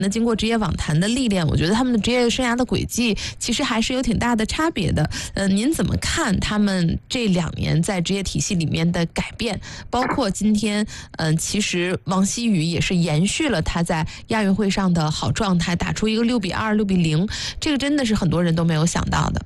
那经过职业网坛的历练，我觉得他们的职业生涯的轨迹其实还是有挺大的差别的。您怎么看他们这2年在职业体系里面的改变？包括今天，其实王希雨也是延续了他在亚运会上的好状态，打出一个6-2、6-0，这个真的是很多人都没有想到的。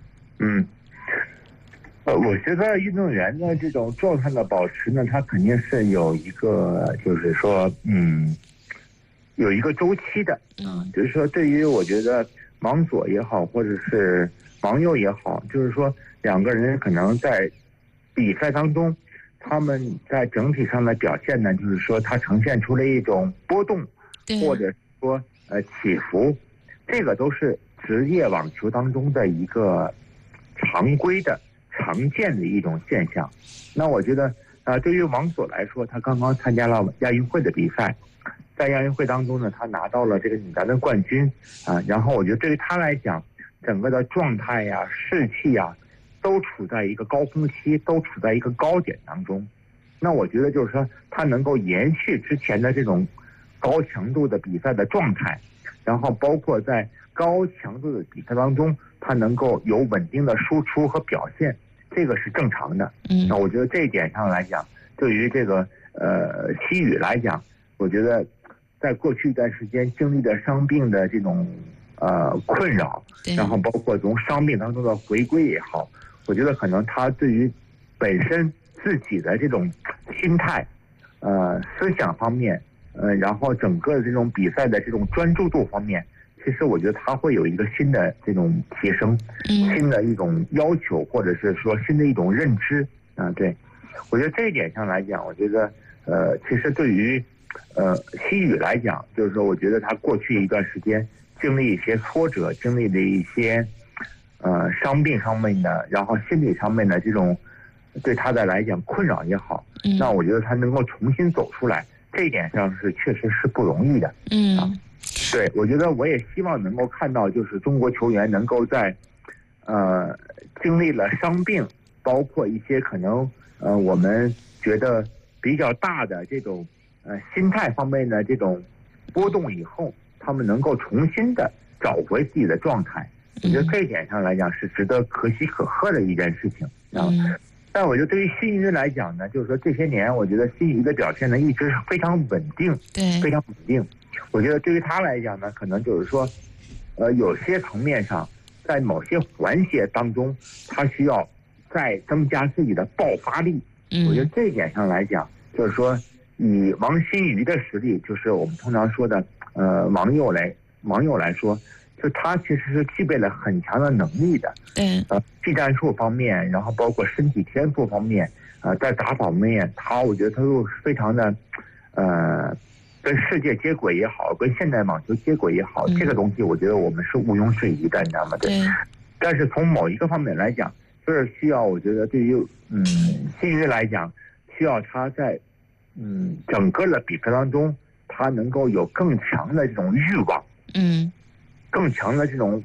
我觉得运动员的这种状态的保持呢，他肯定是有一个，就是说，有一个周期的。就是说，对于我觉得王佐也好，或者是王佑也好，就是说2个人可能在比赛当中，他们在整体上的表现呢，就是说他呈现出了一种波动，或者说起伏，这个都是职业网球当中的一个常规的、常见的一种现象。那我觉得对于王佐来说，他刚刚参加了亚运会的比赛，在亚运会当中呢，他拿到了这个女单的冠军然后我觉得对于他来讲，整个的状态呀、士气呀，都处在一个高峰期，都处在一个高点当中。那我觉得就是说，他能够延续之前的这种高强度的比赛的状态，然后包括在高强度的比赛当中，他能够有稳定的输出和表现，这个是正常的。那我觉得这一点上来讲，对于这个希雨来讲，我觉得在过去一段时间经历的伤病的这种困扰，然后包括从伤病当中的回归也好，我觉得可能他对于本身自己的这种心态、思想方面，然后整个这种比赛的这种专注度方面，其实我觉得他会有一个新的这种提升，新的一种要求，或者是说新的一种认知对，我觉得这一点上来讲，我觉得其实对于希雨来讲，就是说我觉得他过去一段时间经历一些挫折，经历的一些伤病上面的，然后心理上面的这种对他的来讲困扰也好，那我觉得他能够重新走出来，这一点上是确实是不容易的。对，我觉得我也希望能够看到，就是中国球员能够在经历了伤病，包括一些可能我们觉得比较大的这种心态方面的这种波动以后，他们能够重新的找回自己的状态。我觉得这一点上来讲是值得可喜可贺的一件事情。但我觉得对于辛瑜来讲呢，就是说这些年我觉得辛瑜的表现呢一直是非常稳定，非常稳定。我觉得对于他来讲呢，可能就是说有些层面上，在某些环节当中，他需要再增加自己的爆发力。我觉得这一点上来讲，就是说以王辛瑜的实力，就是我们通常说的王佑来说，就他其实是具备了很强的能力的。技战术方面，然后包括身体天赋方面，在打法方面，我觉得他都是非常的跟世界接轨也好，跟现代网球接轨也好，这个东西我觉得我们是毋庸置疑的，你知道吗？对。但是从某一个方面来讲，就是需要我觉得对于辛瑜来讲，需要他在整个的比赛当中，他能够有更强的这种欲望，更强的这种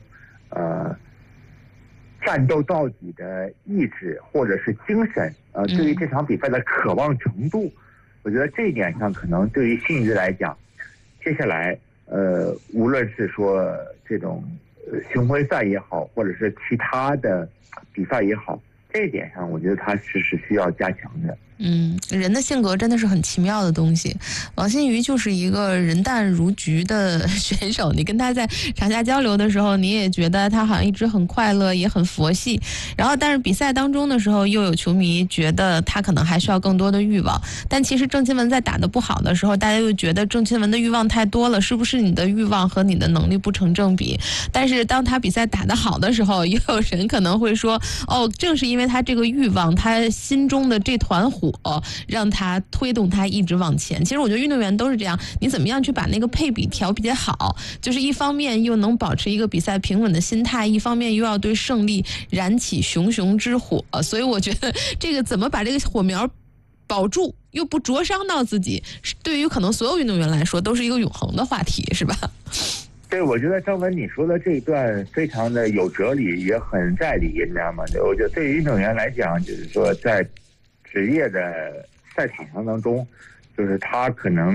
战斗到底的意志或者是精神，对于这场比赛的渴望程度，我觉得这一点上可能对于辛瑜来讲，接下来无论是说这种巡回赛也好，或者是其他的比赛也好，这一点上我觉得他是需要加强的。 人的性格真的是很奇妙的东西。王辛瑜就是一个人淡如菊的选手，你跟他在场下交流的时候，你也觉得他好像一直很快乐，也很佛系。然后，但是比赛当中的时候，又有球迷觉得他可能还需要更多的欲望。但其实郑钦文在打得不好的时候，大家又觉得郑钦文的欲望太多了，是不是你的欲望和你的能力不成正比？但是当他比赛打得好的时候，又有人可能会说，正是因为他这个欲望，他心中的这团火，让他推动他一直往前。其实我觉得运动员都是这样，你怎么样去把那个配比调比较好，就是一方面又能保持一个比赛平稳的心态，一方面又要对胜利燃起熊熊之火。所以我觉得这个怎么把这个火苗保住又不灼伤到自己，对于可能所有运动员来说都是一个永恒的话题，是吧？ 对，我觉得张文你说的这一段非常的有哲理，也很在理，你知道吗？我觉得对于运动员来讲，就是说在职业的赛场上当中，就是他可能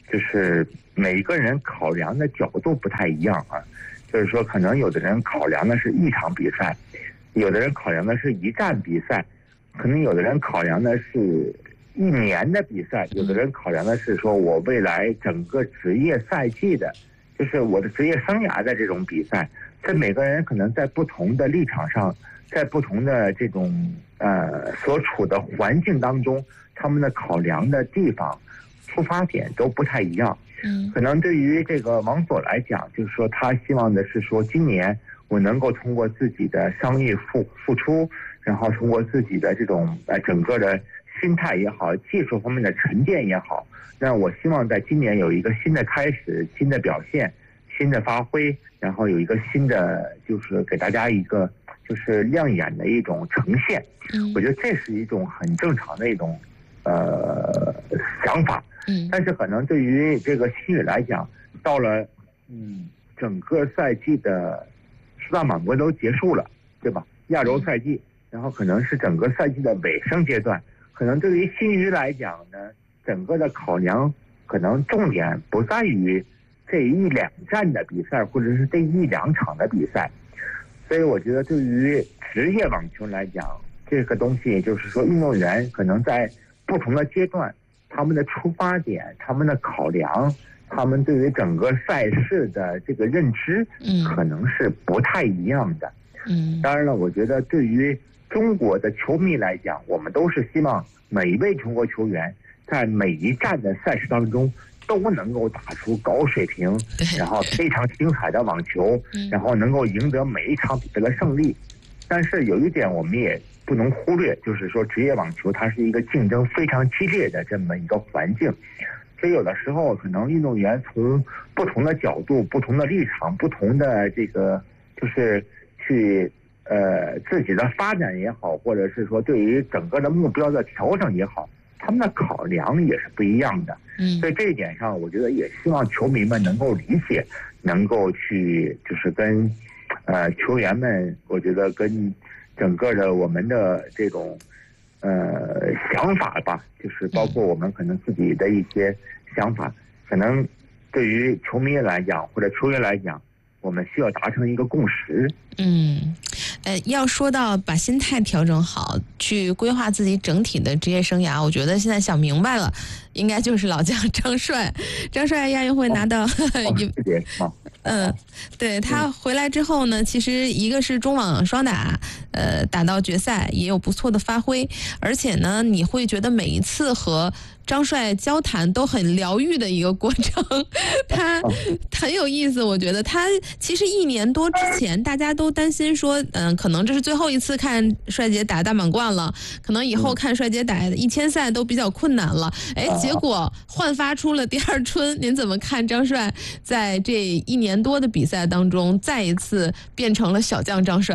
就是每一个人考量的角度不太一样啊。就是说，可能有的人考量的是一场比赛，有的人考量的是一站比赛，可能有的人考量的是一年的比赛，有的人考量的是说我未来整个职业赛季的，就是我的职业生涯的这种比赛。这每个人可能在不同的立场上，在不同的这种所处的环境当中，他们的考量的地方、出发点都不太一样。可能对于这个王佐来讲，就是说他希望的是说，今年我能够通过自己的商业付出，然后通过自己的这种整个的心态也好，技术方面的沉淀也好，那我希望在今年有一个新的开始、新的表现、新的发挥，然后有一个新的，就是给大家一个就是亮眼的一种呈现。我觉得这是一种很正常的一种想法。但是可能对于这个新宇来讲，到了整个赛季的四大满贯都结束了，对吧？亚洲赛季，然后可能是整个赛季的尾声阶段，可能对于新宇来讲呢，整个的考量可能重点不在于这一两站的比赛，或者是这一两场的比赛。所以我觉得对于职业网球来讲，这个东西就是说，运动员可能在不同的阶段，他们的出发点、他们的考量、他们对于整个赛事的这个认知，可能是不太一样的。当然了，我觉得对于中国的球迷来讲，我们都是希望每一位中国球员在每一站的赛事当中都能够打出高水平，然后非常精彩的网球，然后能够赢得每一场比赛的胜利。但是有一点我们也不能忽略，就是说职业网球它是一个竞争非常激烈的这么一个环境，所以有的时候可能运动员从不同的角度、不同的立场、不同的这个就是去自己的发展也好，或者是说对于整个的目标的调整也好，他们的考量也是不一样的。所以这一点上，我觉得也希望球迷们能够理解，能够去就是跟球员们，我觉得跟整个的我们的这种想法吧，就是包括我们可能自己的一些想法，可能对于球迷来讲或者球员来讲，我们需要达成一个共识。 要说到把心态调整好，去规划自己整体的职业生涯，我觉得现在想明白了，应该就是老将张帅。张帅亚运会拿到对，他回来之后呢，其实一个是中网双打，打到决赛也有不错的发挥，而且呢，你会觉得每一次和张帅交谈都很疗愈的一个过程，他很有意思。我觉得他其实1年多之前，大家都担心说，可能这是最后一次看帅姐打大满贯了，可能以后看帅姐打1000赛都比较困难了。结果焕发出了第二春。您怎么看张帅在这1年多的比赛当中，再一次变成了小将张帅？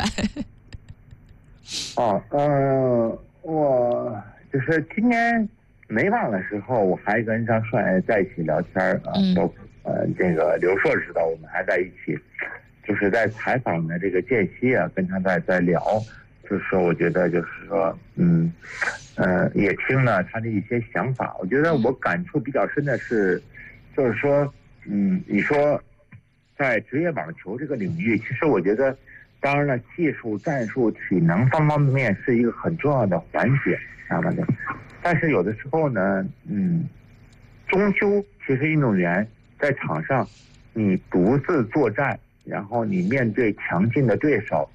我就是今年美网的时候，我还跟张帅在一起聊天包括这个刘硕知道我们还在一起，就是在采访的这个间隙跟他在聊，就是说我觉得就是说也听了他的一些想法。我觉得我感触比较深的是，就是说你说在职业网球这个领域，其实我觉得当然了，技术、战术、体能方方面面是一个很重要的环节，但是有的时候呢，终究其实运动员在场上，你独自作战，然后你面对强劲的对手，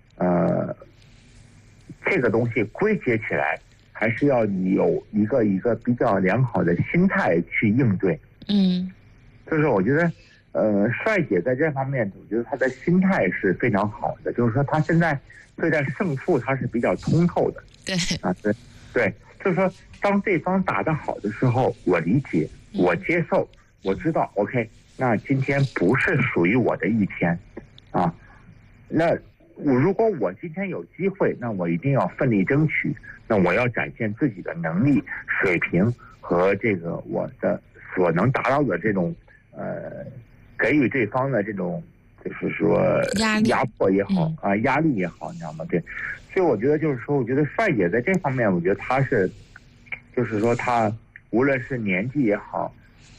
这个东西归结起来，还是要你有一个比较良好的心态去应对。就是我觉得，帅姐在这方面，我觉得她的心态是非常好的，就是说她现在对待胜负她是比较通透的。对，就是说当对方打得好的时候，我理解，我接受，我知道 OK， 那今天不是属于我的一天那如果我今天有机会，那我一定要奋力争取，那我要展现自己的能力、水平和这个我的所能达到的这种给予对方的这种就是说压迫也好压力也好，你知道吗？对，所以我觉得就是说，我觉得帅姐在这方面，我觉得她是，就是说她无论是年纪也好，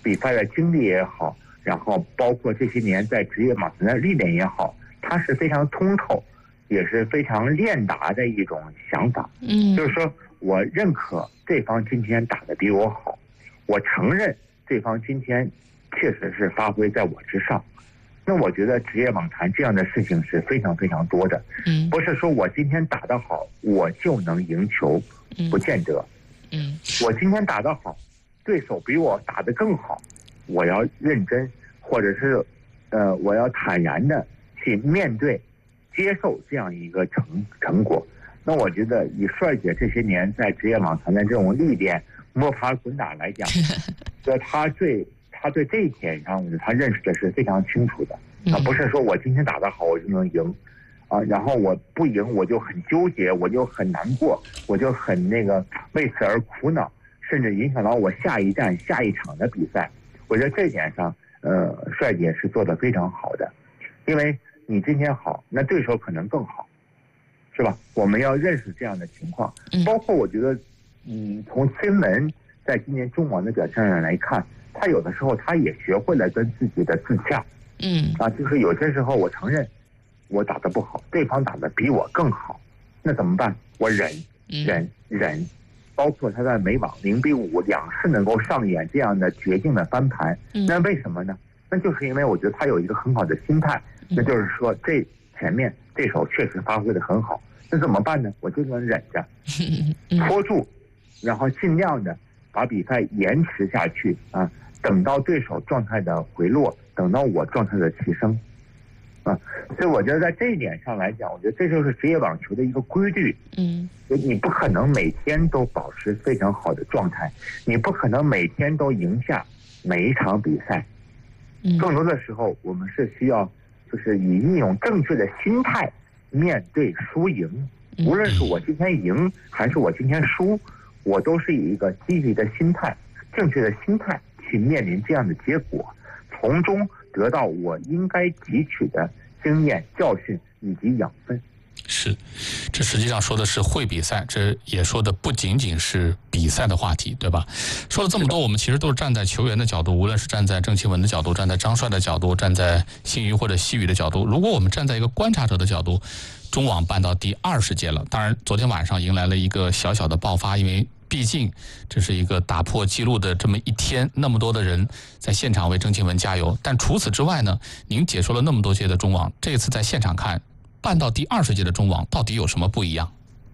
比赛的经历也好，然后包括这些年在职业马坛的历练也好，他是非常通透，也是非常练达的一种想法。就是说我认可对方今天打得比我好，我承认对方今天确实是发挥在我之上。那我觉得职业网坛这样的事情是非常非常多的，不是说我今天打得好我就能赢球，不见得。我今天打得好，对手比我打得更好，我要认真，或者是我要坦然的去面对、接受这样一个成果。那我觉得以帅姐这些年在职业网坛的这种历练、摸爬滚打来讲，他对这一点上，我觉得他认识的是非常清楚的。不是说我今天打得好我就能赢，然后我不赢我就很纠结，我就很难过，我就很为此而苦恼，甚至影响到我下一站、下一场的比赛。我觉得这一点上，帅姐是做得非常好的，因为你今天好，那对手可能更好，是吧？我们要认识这样的情况。包括我觉得，从新闻在今年中网的表现上来看，他有的时候他也学会了跟自己的自洽。就是有些时候我承认我打得不好，对方打得比我更好，那怎么办？我忍。包括他在美网0-52次能够上演这样的绝境的翻盘，那为什么呢？那就是因为我觉得他有一个很好的心态，那就是说这前面对手确实发挥得很好，那怎么办呢？我就能忍着，拖住，然后尽量的把比赛延迟下去等到对手状态的回落，等到我状态的提升，所以我觉得在这一点上来讲，我觉得这就是职业网球的一个规律。你不可能每天都保持非常好的状态，你不可能每天都赢下每一场比赛。更多的时候，我们是需要就是以一种正确的心态面对输赢。无论是我今天赢还是我今天输，我都是以一个积极的心态、正确的心态去面临这样的结果，从中得到我应该汲取的经验、教训以及养分。 是，这实际上说的是会比赛，这也说的不仅仅是比赛的话题，对吧？说了这么多，我们其实都是站在球员的角度，无论是站在郑钦文的角度，站在张帅的角度，站在新余或者西语的角度。如果我们站在一个观察者的角度，中网办到第20届了，当然昨天晚上迎来了一个小小的爆发，因为毕竟这是一个打破纪录的这么一天，那么多的人在现场为郑钦文加油。但除此之外呢，您解说了那么多届的中网，这次在现场看办到第20届的中网到底有什么不一样？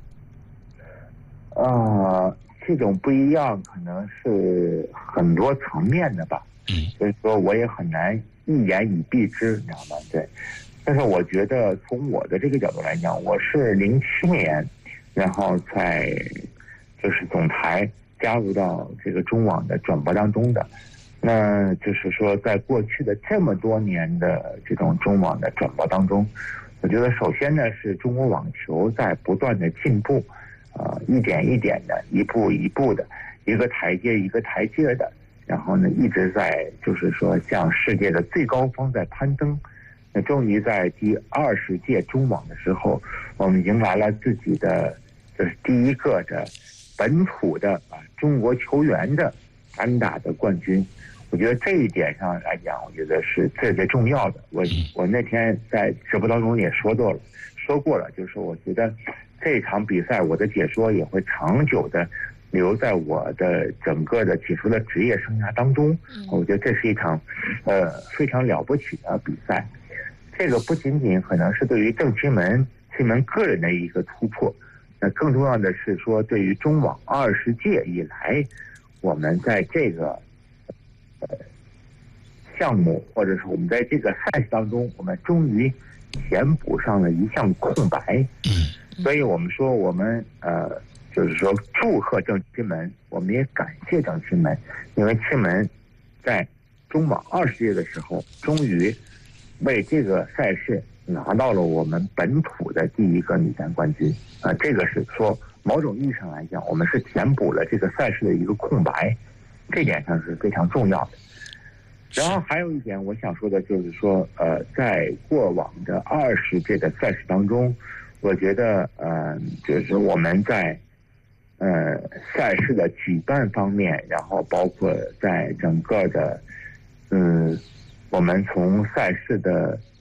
这种不一样可能是很多层面的吧。所以说我也很难一言以蔽之，你知道吗？对。但是我觉得从我的这个角度来讲，我是07年，然后在就是总台加入到这个中网的转播当中的。那就是说，在过去的这么多年的这种中网的转播当中，我觉得首先呢是中国网球在不断的进步，一点一点的，一步一步的，一个台阶一个台阶的，然后呢一直在就是说向世界的最高峰在攀登。那终于在第20届中网的时候，我们迎来了自己的就是第一个的本土的中国球员的单打的冠军。我觉得这一点上来讲，我觉得是最最重要的。我那天在直播当中也说过了，就是我觉得这场比赛我的解说也会长久的留在我的整个的解说的职业生涯当中。我觉得这是一场非常了不起的比赛。这个不仅仅可能是对于郑钦文个人的一个突破，那更重要的是说，对于中网20届以来，我们在这个项目或者是我们在这个赛事当中，我们终于填补上了一项空白。所以我们说我们就是说祝贺郑钦文，我们也感谢郑钦文，因为钦文在中网20届的时候，终于为这个赛事拿到了我们本土的第一个女单冠军。这个是说某种意义上来讲，我们是填补了这个赛事的一个空白，这点上是非常重要的。然后还有一点我想说的就是说，在过往的20届的赛事当中，我觉得就是我们在赛事的举办方面，然后包括在整个的我们从赛事的